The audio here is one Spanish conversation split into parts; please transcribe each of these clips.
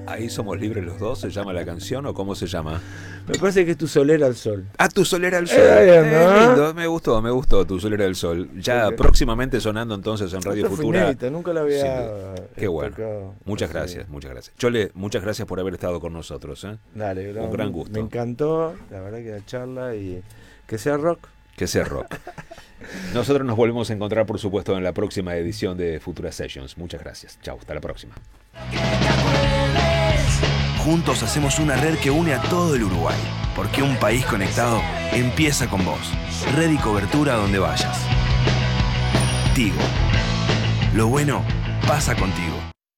Ahí somos libres los dos, ¿se llama la canción o cómo se llama? Me parece que es Tu solera al sol. Ah, Tu solera al sol. ¿No? Lindo, me gustó Tu solera al sol. Ya próximamente sonando entonces en Radio Futura. Inédita, nunca la había Qué bueno. tocado. Muchas Así. gracias, muchas gracias. Chole, muchas gracias por haber estado con nosotros. Dale, un gran gusto. Me encantó, la verdad que la charla y que sea rock. Que sea rock. Nosotros nos volvemos a encontrar, por supuesto, en la próxima edición de Futura Sessions. Muchas gracias. Chau, hasta la próxima. Juntos hacemos una red que une a todo el Uruguay. Porque un país conectado empieza con vos. Red y cobertura donde vayas. Tigo. Lo bueno pasa contigo.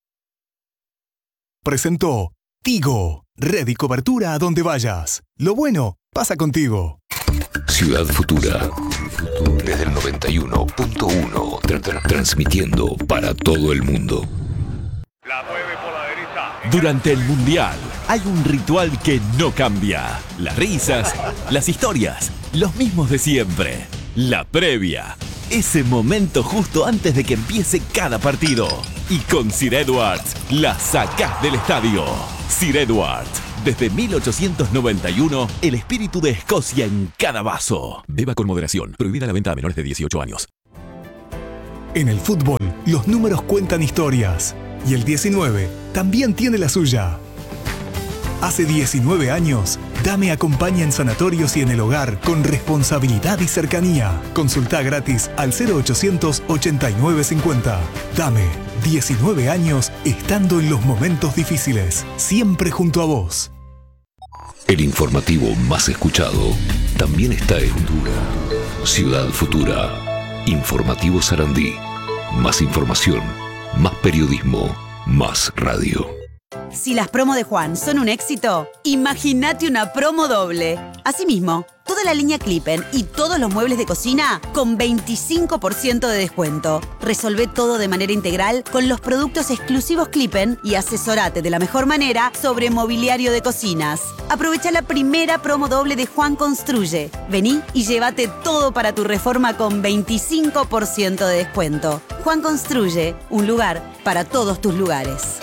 Presentó Tigo. Red y cobertura a donde vayas. Lo bueno pasa contigo. Ciudad Futura. Desde el 91.1. Transmitiendo para todo el mundo. La mueve por la derecha. Durante el Mundial hay un ritual que no cambia. Las risas, las historias, los mismos de siempre. La previa. Ese momento justo antes de que empiece cada partido. Y con Sir Edwards la sacás del estadio. Sir Edwards. Desde 1891, el espíritu de Escocia en cada vaso. Beba con moderación. Prohibida la venta a menores de 18 años. En el fútbol, los números cuentan historias. Y el 19 también tiene la suya. Hace 19 años, Dame acompaña en sanatorios y en el hogar con responsabilidad y cercanía. Consulta gratis al 0800 8950. Dame, 19 años estando en los momentos difíciles, siempre junto a vos. El informativo más escuchado también está en Ciudad Futura. Informativo Sarandí. Más información, más periodismo, más radio. Si las promos de Juan son un éxito, imagínate una promo doble. Asimismo, toda la línea Clippen y todos los muebles de cocina con 25% de descuento. Resolvé todo de manera integral con los productos exclusivos Clippen y asesorate de la mejor manera sobre mobiliario de cocinas. Aprovecha la primera promo doble de Juan Construye. Vení y llévate todo para tu reforma con 25% de descuento. Juan Construye, un lugar para todos tus lugares.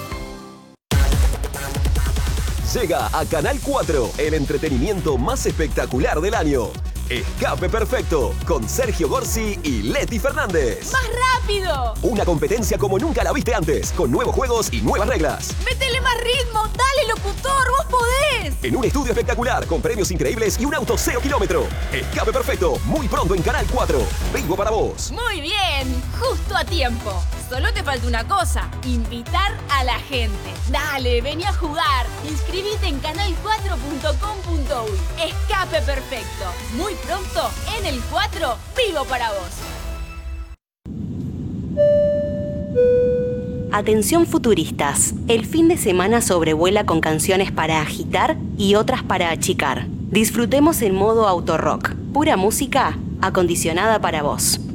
Llega a Canal 4, el entretenimiento más espectacular del año. Escape Perfecto, con Sergio Gorsi y Leti Fernández. ¡Más rápido! Una competencia como nunca la viste antes, con nuevos juegos y nuevas reglas. ¡Métele más ritmo! ¡Dale, locutor! ¡Vos podés! En un estudio espectacular, con premios increíbles y un auto 0 kilómetro. Escape Perfecto, muy pronto en Canal 4. Vivo para vos. Muy bien, justo a tiempo. Solo te falta una cosa, invitar a la gente. Dale, vení a jugar. Inscribite en canal4.com.uy. Escape Perfecto. Muy pronto, en el 4, vivo para vos. Atención futuristas, el fin de semana sobrevuela con canciones para agitar y otras para achicar. Disfrutemos en modo autorrock, pura música acondicionada para vos.